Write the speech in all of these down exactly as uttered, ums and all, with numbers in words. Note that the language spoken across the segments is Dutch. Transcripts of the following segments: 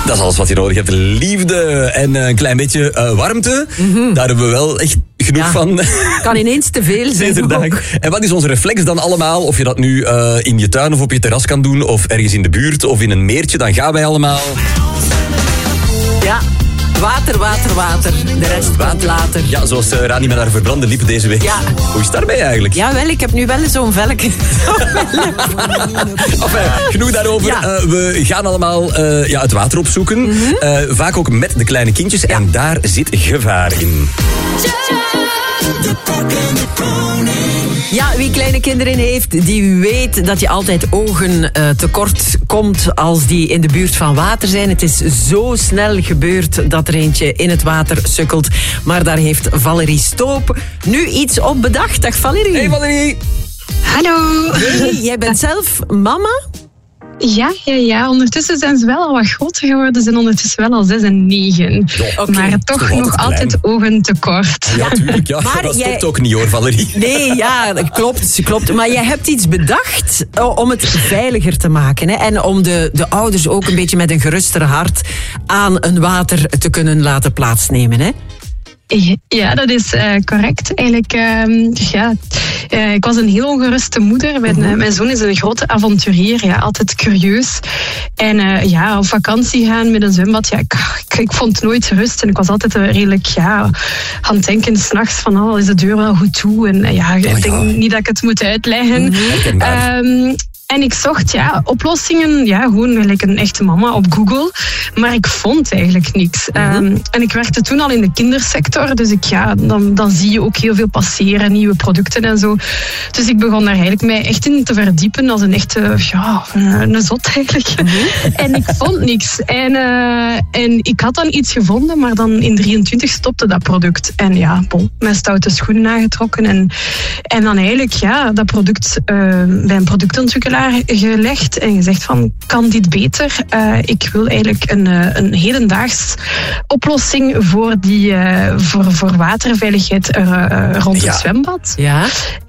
Dat is alles wat je nodig hebt. Liefde en een klein beetje uh, warmte. Mm-hmm. Daar hebben we wel echt genoeg ja, van. Kan ineens te veel zijn ook. En wat is onze reflex dan allemaal? Of je dat nu uh, in je tuin of op je terras kan doen, of ergens in de buurt, of in een meertje, dan gaan wij allemaal... Ja. Water, water, water. De rest komt later. Ja, zoals uh, Rani met haar verbrande lippen deze week. Ja. Hoe is het daarbij eigenlijk? Ja, wel, ik heb nu wel zo'n velkje. Enfin, genoeg daarover. Ja. Uh, we gaan allemaal uh, ja, het water opzoeken. Mm-hmm. Uh, vaak ook met de kleine kindjes. Ja. En daar zit gevaar in. Ja, wie kleine kinderen heeft, die weet dat je altijd ogen uh, tekort komt als die in de buurt van water zijn. Het is zo snel gebeurd dat er eentje in het water sukkelt. Maar daar heeft Valerie Stoop nu iets op bedacht. Dag Valerie. Hey Valerie. Hallo. Hey, jij bent zelf mama? Ja, ja, ja, ondertussen zijn ze wel al wat groter geworden. Ze zijn ondertussen wel al zes en negen. Okay. Maar toch nog altijd, altijd ogen tekort. Ja, tuurlijk. Ja. Maar dat jij... stopt ook niet hoor, Valerie. Nee, ja, dat klopt, klopt. Maar jij hebt iets bedacht om het veiliger te maken. Hè? En om de, de ouders ook een beetje met een geruster hart aan een water te kunnen laten plaatsnemen, hè? Ja, dat is uh, correct. Eigenlijk, uh, ja, uh, ik was een heel ongeruste moeder. Mijn, uh, mijn zoon is een grote avonturier, ja, altijd curieus. En uh, ja, op vakantie gaan met een zwembad, ja, ik, ik, ik vond nooit rust. En ik was altijd uh, redelijk ja, aan het denken, 's nachts van, oh, is de deur wel goed toe? En uh, ja, ik denk ja. niet dat ik het moet uitleggen. Um, En ik zocht ja, oplossingen, ja, gewoon gelijk een echte mama op Google. Maar ik vond eigenlijk niks. Mm-hmm. Um, en ik werkte toen al in de kindersector. Dus ik, ja, dan, dan zie je ook heel veel passeren, nieuwe producten en zo. Dus ik begon daar eigenlijk mij echt in te verdiepen als een echte, ja, een zot eigenlijk. Mm-hmm. En ik vond niks. En, uh, en ik had dan iets gevonden, maar dan in drieëntwintig stopte dat product. En ja, bon, mijn stoute schoenen aangetrokken. En, en dan eigenlijk, ja, dat product uh, bij een productontwikkelaar gelegd en gezegd van, kan dit beter? Uh, ik wil eigenlijk een, een hedendaags oplossing voor, die, uh, voor, voor waterveiligheid uh, rond ja. het zwembad. Ja.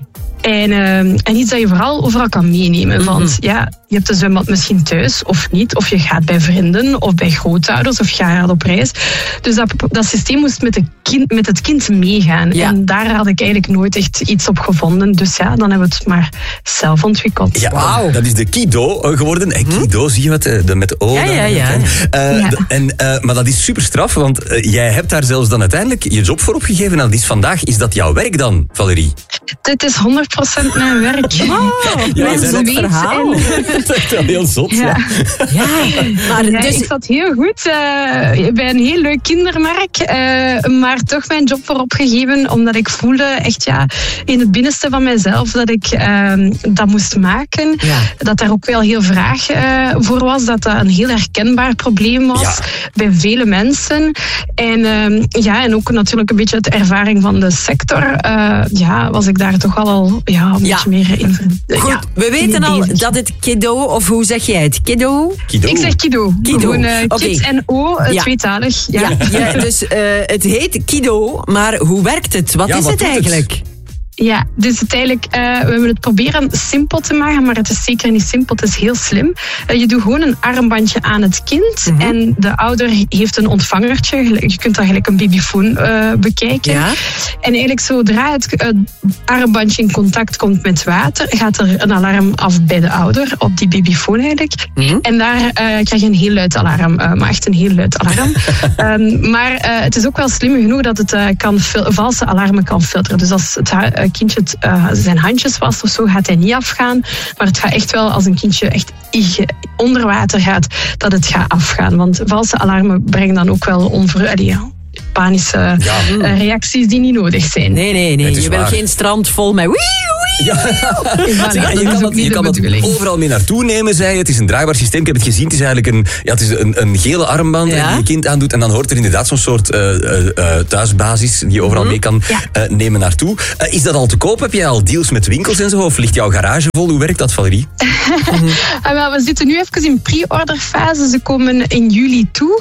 En, uh, en iets dat je vooral overal kan meenemen. Mm-hmm. Want ja, je hebt een zwembad misschien thuis of niet. Of je gaat bij vrienden of bij grootouders of je gaat op reis. Dus dat, dat systeem moest met, de kind, met het kind meegaan. Ja. En daar had ik eigenlijk nooit echt iets op gevonden. Dus ja, dan hebben we het maar zelf ontwikkeld. Ja, wow. Dat is de Kido geworden. Hey, Kido, hm? zie je wat? De, met de O. Ja, ja, ja. Uh, ja. En, uh, maar dat is super straf, want uh, jij hebt daar zelfs dan uiteindelijk je job voor opgegeven. En dat is vandaag, is dat jouw werk dan, Valerie? Dit is honderd procent mijn werk. Oh, ja, mijn zo'n verhaal. En... dat is wel heel zot, ja. Ja, ja. Maar ja, dus... ik zat heel goed uh, bij een heel leuk kindermerk, uh, maar toch mijn job voor opgegeven, omdat ik voelde echt ja, in het binnenste van mijzelf dat ik uh, dat moest maken. Ja. Dat daar ook wel heel vraag uh, voor was, dat dat een heel herkenbaar probleem was ja. bij vele mensen. En, uh, ja, en ook natuurlijk een beetje de ervaring van de sector. Uh, ja, was ik daar toch al ja, een ja. beetje meer in. Goed, ja, we weten al dat het Kido, of hoe zeg jij het? Kido? Kido. Ik zeg Kido. Kido. Gewoon uh, okay. kids en O, uh, ja. tweetalig. Ja. Ja, ja, dus uh, het heet Kido, maar hoe werkt het? Wat ja, is wat het eigenlijk? Het? Ja, dus uiteindelijk, uh, we hebben het proberen simpel te maken, maar het is zeker niet simpel, het is heel slim. Uh, je doet gewoon een armbandje aan het kind mm-hmm. en de ouder heeft een ontvangertje. Je kunt dat gelijk een babyfoon uh, bekijken. Ja. En eigenlijk zodra het uh, armbandje in contact komt met water, gaat er een alarm af bij de ouder, op die babyfoon eigenlijk. Mm-hmm. En daar uh, krijg je een heel luid alarm, uh, maar echt een heel luid alarm. um, maar uh, het is ook wel slim genoeg dat het uh, kan fil- valse alarmen kan filteren. Dus als het uh, kindje het, uh, zijn handjes wast of zo, gaat hij niet afgaan. Maar het gaat echt wel, als een kindje echt onder water gaat, dat het gaat afgaan. Want valse alarmen brengen dan ook wel onver... Allee, panische ja. uh, reacties die niet nodig zijn. Nee, nee, nee. Je wil geen strand vol met... Wii, wii. Ja. Voilà, ja, je kan, het, je kan het overal mee naartoe nemen, zei je. Het is een draaibaar systeem. Ik heb het gezien. Het is eigenlijk een, ja, het is een, een gele armband ja. die je kind aandoet. En dan hoort er inderdaad zo'n soort uh, uh, thuisbasis die je overal mm-hmm. mee kan ja. uh, nemen naartoe. Uh, is dat al te koop? Heb jij al deals met winkels en zo? Of ligt jouw garage vol? Hoe werkt dat, Valerie? mm-hmm. uh, we zitten nu even in pre-order-fase. Ze komen in juli toe.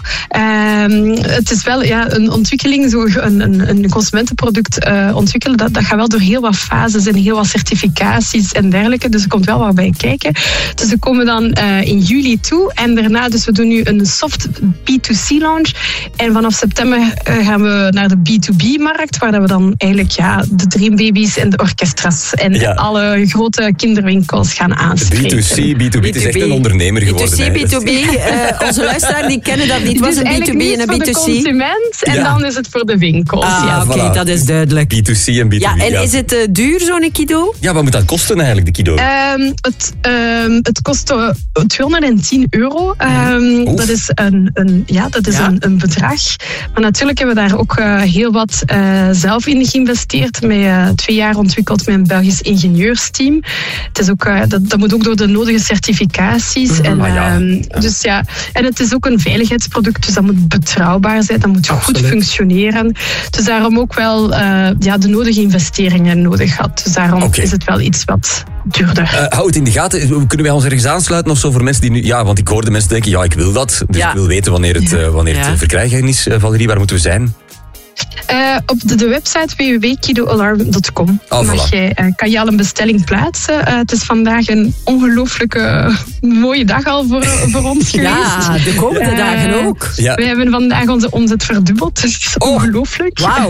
Uh, het is wel ja, een ontwikkeling, zo een, een, een consumentenproduct uh, ontwikkelen. Dat, dat gaat wel door heel wat fases en heel wat certificaten certificaties en dergelijke. Dus er komt wel wat bij kijken. Dus we komen dan uh, in juli toe. En daarna, dus we doen nu een soft B twee C launch. En vanaf september uh, gaan we naar de B twee B markt, waar we dan eigenlijk ja, de Dream Babies en de orchestras en ja. alle grote kinderwinkels gaan aanspreken. B twee C, B twee B, het is echt een ondernemer geworden. B twee C, B twee B, uh, onze luisteraars die kennen dat niet. Het was een B twee B en een B twee C. Het is voor de consument en ja. dan is het voor de winkels. Ah, ja. oké, okay, voilà. Dat is duidelijk. B twee C en B twee B. Ja, en ja. is het uh, duur, zo'n Kido? Ja, wat moet dat kosten eigenlijk, de Kido? Um, het, um, het kost uh, tweehonderdtien euro. Um, dat is, een, een, ja, dat is ja. een, een bedrag. Maar natuurlijk hebben we daar ook uh, heel wat uh, zelf in geïnvesteerd. Met uh, twee jaar ontwikkeld met een Belgisch ingenieursteam. Het is ook, uh, dat, dat moet ook door de nodige certificaties. En, ah, ja. um, ja. Dus, ja, en het is ook een veiligheidsproduct, dus dat moet betrouwbaar zijn. Dat moet Absoluut. goed functioneren. Dus daarom ook wel uh, ja, de nodige investeringen nodig had. Dus daarom okay. is het wel iets wat duurder. Uh, hou het in de gaten. Kunnen wij ons ergens aansluiten of zo voor mensen die nu... Ja, want ik hoorde mensen denken, ja, ik wil dat. Dus ja. ik wil weten wanneer het, uh, wanneer ja. het verkrijgen is. Uh, Valerie, waar moeten we zijn? Uh, op de, de website w w w punt kido alarm punt com oh, voilà. uh, kan je al een bestelling plaatsen. Uh, het is vandaag een ongelooflijke uh, mooie dag al voor, voor ons geweest. Ja, de komende uh, dagen ook. Ja. We hebben vandaag onze omzet verdubbeld, dus het is oh, ongelooflijk. Wauw.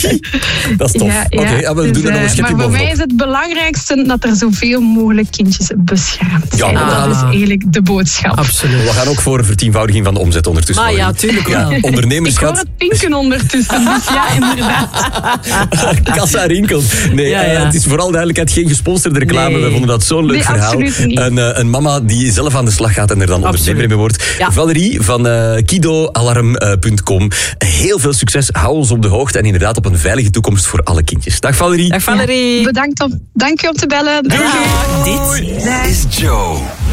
Dat is tof. Ja, Oké, okay, ja, we dus, doen er nog een schepje Maar voor bovenop. mij is het belangrijkste dat er zoveel mogelijk kindjes beschermd zijn. Ja, ah. Dat is eigenlijk de boodschap. Absoluut. We gaan ook voor een vertienvoudiging van de omzet ondertussen. Maar ja, tuurlijk wel. Ja, ondernemerschap. Ik hoor het pinken ondertussen, dus ja, inderdaad. Kassa rinkelt. Nee, ja, ja. Uh, het is vooral duidelijkheid geen gesponsorde reclame. Nee. We vonden dat zo'n leuk nee, verhaal. Een, uh, een mama die zelf aan de slag gaat en er dan absoluut. ondernemer mee wordt. Ja. Valerie van uh, kido alarm punt com. Heel veel succes. Hou ons op de hoogte en inderdaad op een veilige toekomst voor alle kindjes. Dag Valerie. Dag Valerie. Ja, bedankt om, dank je om te bellen. Doei. Doei. Dit is Joe.